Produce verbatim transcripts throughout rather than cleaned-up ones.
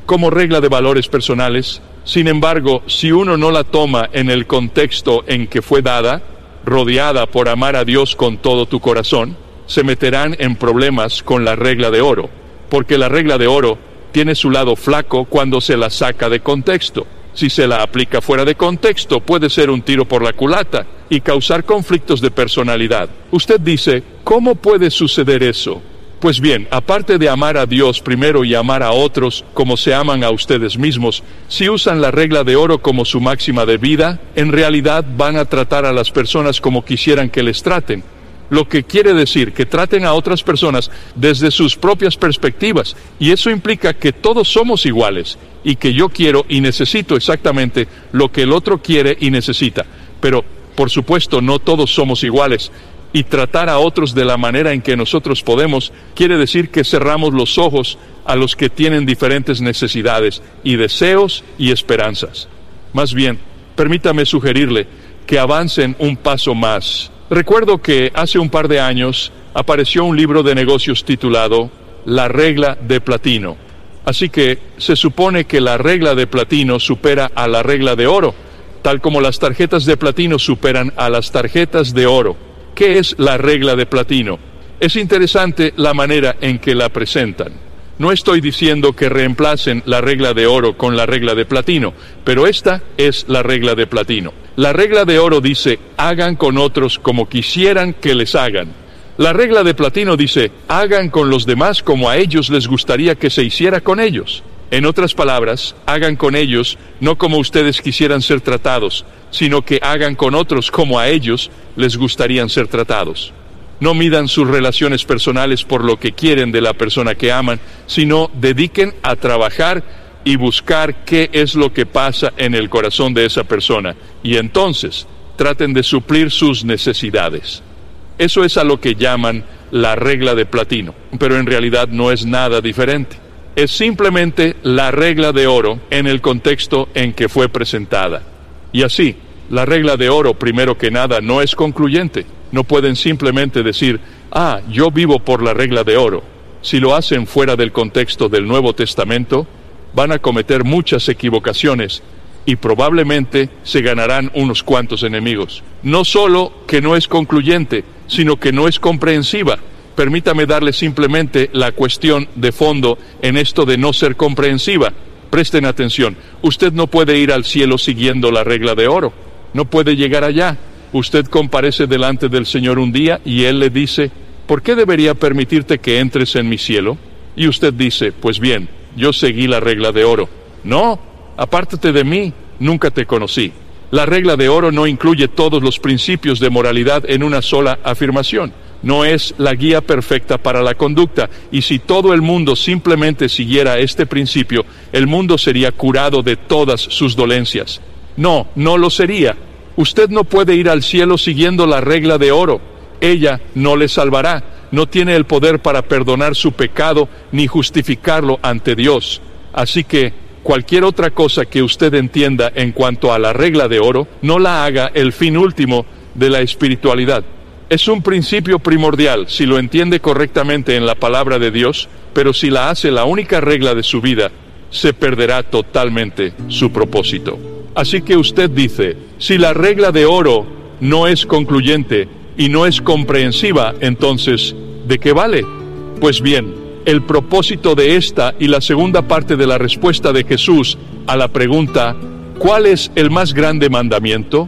como regla de valores personales. Sin embargo, si uno no la toma en el contexto en que fue dada, rodeada por amar a Dios con todo tu corazón, se meterán en problemas con la regla de oro, porque la regla de oro tiene su lado flaco cuando se la saca de contexto. Si se la aplica fuera de contexto, puede ser un tiro por la culata y causar conflictos de personalidad. Usted dice, ¿cómo puede suceder eso? Pues bien, aparte de amar a Dios primero y amar a otros como se aman a ustedes mismos, si usan la regla de oro como su máxima de vida, en realidad van a tratar a las personas como quisieran que les traten. Lo que quiere decir que traten a otras personas desde sus propias perspectivas, y eso implica que todos somos iguales, y que yo quiero y necesito exactamente lo que el otro quiere y necesita. Pero, por supuesto, no todos somos iguales. Y tratar a otros de la manera en que nosotros podemos, quiere decir que cerramos los ojos a los que tienen diferentes necesidades y deseos y esperanzas. Más bien, permítame sugerirle que avancen un paso más. Recuerdo que hace un par de años apareció un libro de negocios titulado La regla de platino. Así que se supone que la regla de platino supera a la regla de oro, tal como las tarjetas de platino superan a las tarjetas de oro. ¿Qué es la regla de platino? Es interesante la manera en que la presentan. No estoy diciendo que reemplacen la regla de oro con la regla de platino, pero esta es la regla de platino. La regla de oro dice, hagan con otros como quisieran que les hagan. La regla de platino dice, hagan con los demás como a ellos les gustaría que se hiciera con ellos. En otras palabras, hagan con ellos no como ustedes quisieran ser tratados, sino que hagan con otros como a ellos les gustarían ser tratados. No midan sus relaciones personales por lo que quieren de la persona que aman, sino dediquen a trabajar y buscar qué es lo que pasa en el corazón de esa persona, y entonces traten de suplir sus necesidades. Eso es a lo que llaman la regla de platino, pero en realidad no es nada diferente. Es simplemente la regla de oro en el contexto en que fue presentada. Y así, la regla de oro, primero que nada, no es concluyente. No pueden simplemente decir, ah, yo vivo por la regla de oro. Si lo hacen fuera del contexto del Nuevo Testamento, van a cometer muchas equivocaciones y probablemente se ganarán unos cuantos enemigos. No solo que no es concluyente, sino que no es comprensiva. Permítame darle simplemente la cuestión de fondo en esto de no ser comprensiva. Presten atención, usted no puede ir al cielo siguiendo la regla de oro. No puede llegar allá. Usted comparece delante del Señor un día y Él le dice, ¿por qué debería permitirte que entres en mi cielo? Y usted dice, pues bien, yo seguí la regla de oro. No, apártate de mí, nunca te conocí. La regla de oro no incluye todos los principios de moralidad en una sola afirmación. No es la guía perfecta para la conducta, y si todo el mundo simplemente siguiera este principio, el mundo sería curado de todas sus dolencias. No, no lo sería. Usted no puede ir al cielo siguiendo la regla de oro. Ella no le salvará. No tiene el poder para perdonar su pecado ni justificarlo ante Dios. Así que cualquier otra cosa que usted entienda en cuanto a la regla de oro, no la haga el fin último de la espiritualidad. Es un principio primordial si lo entiende correctamente en la palabra de Dios, pero si la hace la única regla de su vida, se perderá totalmente su propósito. Así que usted dice, si la regla de oro no es concluyente y no es comprensiva, entonces, ¿de qué vale? Pues bien, el propósito de esta y la segunda parte de la respuesta de Jesús a la pregunta, ¿cuál es el más grande mandamiento?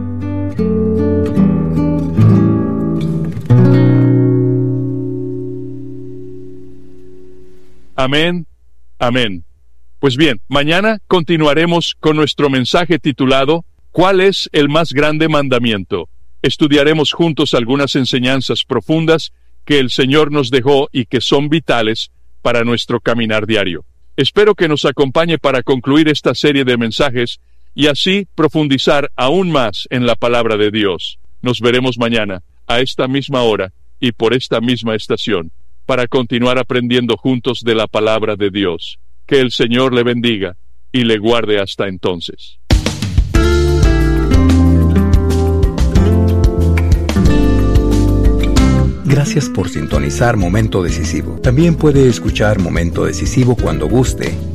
Amén, amén. Pues bien, mañana continuaremos con nuestro mensaje titulado ¿Cuál es el más grande mandamiento? Estudiaremos juntos algunas enseñanzas profundas que el Señor nos dejó y que son vitales para nuestro caminar diario. Espero que nos acompañe para concluir esta serie de mensajes y así profundizar aún más en la palabra de Dios. Nos veremos mañana, a esta misma hora y por esta misma estación, para continuar aprendiendo juntos de la palabra de Dios. Que el Señor le bendiga y le guarde hasta entonces. Gracias por sintonizar Momento Decisivo. También puede escuchar Momento Decisivo cuando guste